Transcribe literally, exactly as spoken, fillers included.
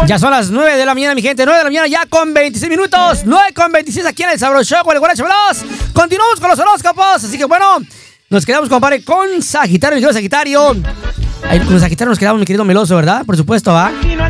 Ya son las nueve de la mañana, mi gente. nueve de la mañana ya con veintiséis minutos. nueve con veintiséis aquí en el Sabroso Show con el Guaracho Veloz. Continuamos con los horóscopos. Así que bueno, nos quedamos, compadre, con Sagitario, mi querido Sagitario. Ahí con Sagitario nos quedamos, mi querido Meloso, ¿verdad? Por supuesto, ¿va?